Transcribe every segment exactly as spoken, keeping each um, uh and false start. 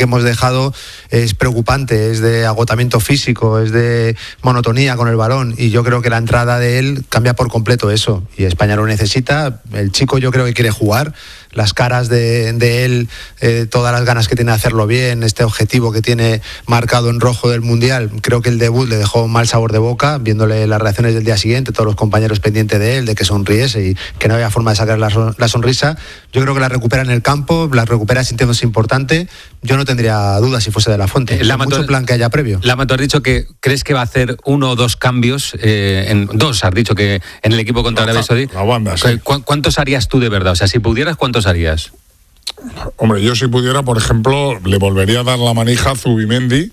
que hemos dejado es preocupante, es de agotamiento físico, es de monotonía con el balón, y yo creo que la entrada de él cambia por completo eso, y España lo necesita. El chico yo creo que quiere jugar, las caras de, de él, eh, todas las ganas que tiene de hacerlo bien, este objetivo que tiene marcado en rojo del Mundial. Creo que el debut le dejó un mal sabor de boca, viéndole las reacciones del día siguiente, todos los compañeros pendientes de él, de que sonriese y que no había forma de sacar la, son- la sonrisa. Yo creo que la recupera en el campo, la recupera sintiéndose importante. Yo no tendría dudas si fuese de la Fuente. Eh, Lama, mucho tú- plan que haya previo. Lama, tú has dicho que crees que va a hacer uno o dos cambios, eh, en dos has dicho que en el equipo contra Arabia Saudí. La banda, sí. ¿Cu- ¿Cuántos harías tú de verdad? O sea, si pudieras, ¿cuántos harías? Hombre, yo si pudiera, por ejemplo, le volvería a dar la manija a Zubimendi.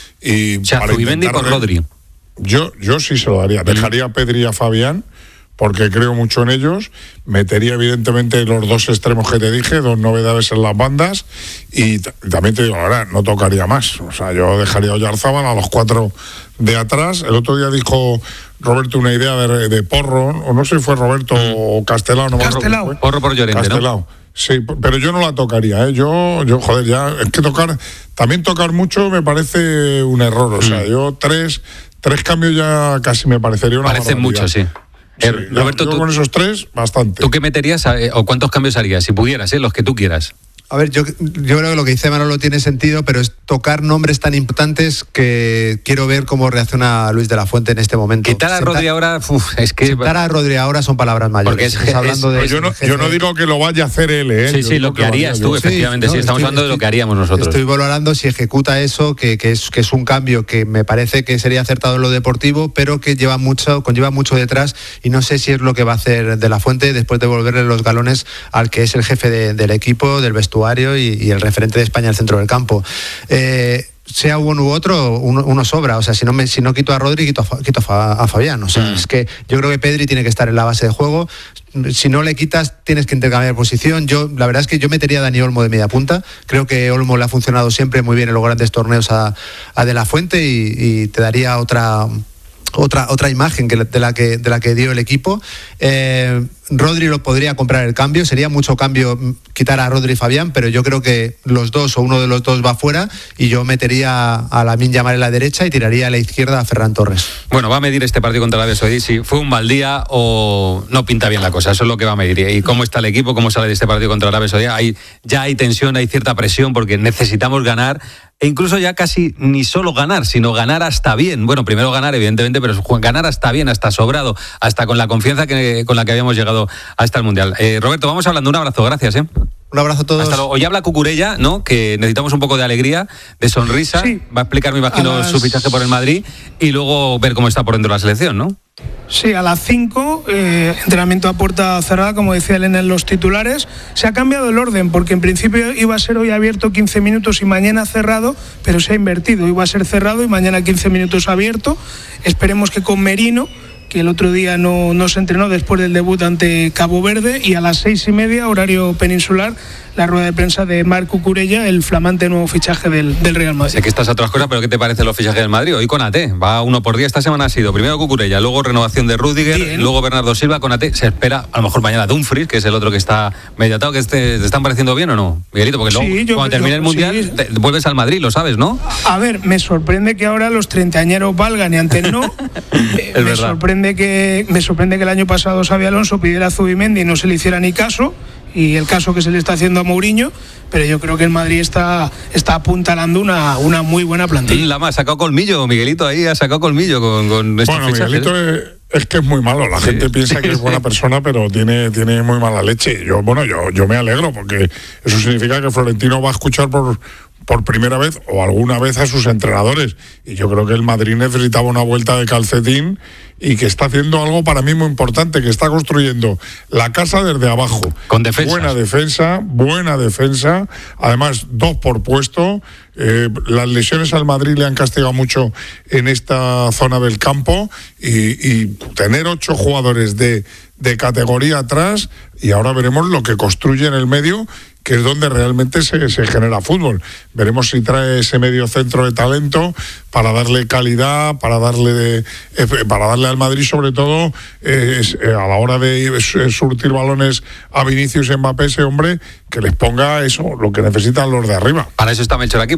Y O sea, para Zubimendi intentar con re- Rodri. Yo, yo sí se lo daría. Dejaría a Pedri y a Fabián, porque creo mucho en ellos. Metería, evidentemente, los dos extremos que te dije, dos novedades en las bandas. Y, t- y también te digo, ahora no tocaría más. O sea, yo dejaría a Oyarzábal a los cuatro de atrás. El otro día dijo Roberto una idea de, de Porro, o no sé si fue Roberto o Castelao. No me acuerdo Castelao. quién fue. Porro por Llorente, ¿no? Castelao. Sí, p- pero yo no la tocaría, ¿eh? Yo, yo, joder, ya, es que tocar, también tocar mucho me parece un error. O sea, yo tres, tres cambios ya casi me parecería una Parece barbaridad. mucho, sí. Sí, Eh, ya, Roberto, yo tú, con esos tres, bastante. ¿tú qué meterías eh, o cuántos cambios harías? Si pudieras, ¿eh? Los que tú quieras. A ver, yo, yo creo que lo que dice Manolo tiene sentido, pero es tocar nombres tan importantes que quiero ver cómo reacciona Luis de la Fuente en este momento. Quitar a Sentar- Rodri ahora, uf, es que... Sentar a Rodri ahora son palabras mayores. Porque es- Estás hablando es- de No, yo, no, jefe- yo no digo que lo vaya a hacer él, ¿eh? Sí, Yo sí, digo lo que haría harías tú, yo. efectivamente, no, sí, estamos estoy- hablando de lo estoy- que haríamos nosotros. Estoy valorando si ejecuta eso, que, que, es, que es un cambio que me parece que sería acertado en lo deportivo, pero que lleva mucho, conlleva mucho detrás, y no sé si es lo que va a hacer de la Fuente después de devolverle los galones al que es el jefe de- del equipo, del vestuario y, y el referente de España al centro del campo. Eh, sea uno u otro, uno, uno sobra. O sea, si no me, si no quito a Rodri, quito a, Fa- quito a, Fa- a Fabián. O sea, Mm. es que yo creo que Pedri tiene que estar en la base de juego. Si no le quitas, tienes que intercambiar posición. Yo, la verdad es que yo metería a Dani Olmo de media punta. Creo que Olmo le ha funcionado siempre muy bien en los grandes torneos a, a De la Fuente y, y te daría otra otra otra imagen que, de la que de la que dio el equipo. Eh, Rodri lo podría comprar el cambio, sería mucho cambio mm, quitar a Rodri y Fabián, pero yo creo que los dos o uno de los dos va fuera y yo metería a Lamine Yamal en la derecha y tiraría a la izquierda a Ferran Torres. Bueno, va a medir este partido contra Arabia Saudí si fue un mal día o no pinta bien la cosa. Eso es lo que va a medir. Y cómo está el equipo, cómo sale de este partido contra Arabia Saudí. Hay, ya hay tensión, hay cierta presión porque necesitamos ganar. E incluso ya casi ni solo ganar, sino ganar hasta bien. Bueno, primero ganar, evidentemente, pero ganar hasta bien, hasta sobrado, hasta con la confianza que, con la que habíamos llegado hasta el Mundial. Eh, Roberto, vamos hablando. Un abrazo, gracias. ¿eh? Un abrazo a todos. Hasta luego. Hoy habla Cucurella, ¿no? Que necesitamos un poco de alegría, de sonrisa. Sí. Va a explicar, me imagino, A las- su fichaje por el Madrid y luego ver cómo está por dentro la selección, ¿no? Sí, a las cinco, eh, entrenamiento a puerta cerrada, como decía Elena en los titulares. Se ha cambiado el orden, porque en principio iba a ser hoy abierto quince minutos y mañana cerrado, pero se ha invertido. Iba a ser cerrado y mañana quince minutos abierto. Esperemos que con Merino, que el otro día no, no se entrenó después del debut ante Cabo Verde, y a las seis y media, horario peninsular, la rueda de prensa de Marc Cucurella, el flamante nuevo fichaje del, del Real Madrid. Sé que estás a otras cosas, pero ¿qué te parecen los fichajes del Madrid? Hoy con A T, va uno por día. Esta semana ha sido primero Cucurella, luego renovación de Rüdiger, Bien. luego Bernardo Silva. Con A T se espera, a lo mejor mañana Dumfries, que es el otro que está medio atado. Que este, ¿te están pareciendo bien o no, Miguelito? Porque Sí, luego, yo- cuando termine yo- el Mundial, sí. te- vuelves al Madrid, lo sabes, ¿no? A ver, me sorprende que ahora los treintañeros valgan y antes no. Eh, Es me verdad. sorprende que me sorprende que el año pasado Xabi Alonso pidiera a Zubimendi y no se le hiciera ni caso, y el caso que se le está haciendo a Mourinho, pero yo creo que el Madrid está, está apuntalando una, una muy buena plantilla. La más, ha sacado colmillo, Miguelito ahí ha sacado colmillo con, con estos Bueno, fichajes. Miguelito es, es que es muy malo. La Sí. gente piensa que es buena persona, pero tiene, tiene muy mala leche. Yo, bueno, yo, yo me alegro porque eso significa que Florentino va a escuchar por, por primera vez o alguna vez a sus entrenadores. Y yo creo que el Madrid necesitaba una vuelta de calcetín y que está haciendo algo para mí muy importante, que está construyendo la casa desde abajo. Con defensas. Buena defensa, buena defensa. Además, dos por puesto. Eh, las lesiones al Madrid le han castigado mucho en esta zona del campo y, y tener ocho jugadores de, de categoría atrás, y ahora veremos lo que construye en el medio, que es donde realmente se, se genera fútbol. Veremos si trae ese medio centro de talento para darle calidad, para darle de, eh, para darle al Madrid, sobre todo eh, es, eh, a la hora de eh, surtir balones a Vinicius y Mbappé, ese hombre que les ponga eso, lo que necesitan los de arriba. Para eso está Melchor aquí.